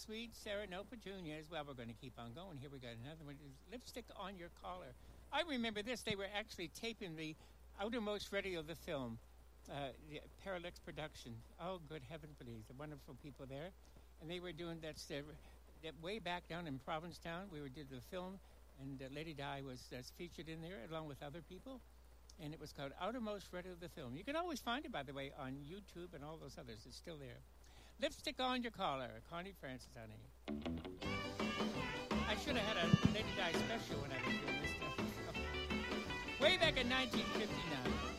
sweet Sarah No Petunias. Well, we're going to keep on going. Here we got another one. Lipstick on Your Collar. I remember this. They were actually taping the outermost ready of the film, the Parallax production. Oh, good heaven, please. The wonderful people there. And they were doing that way back down in Provincetown. We did the film, and Lady Di was featured in there along with other people. And it was called Outermost Ready of the Film. You can always find it, by the way, on YouTube and all those others. It's still there. Lipstick on Your Collar, Connie Francis, honey. I should have had a Lady Di special when I was doing this stuff. Way back in 1959.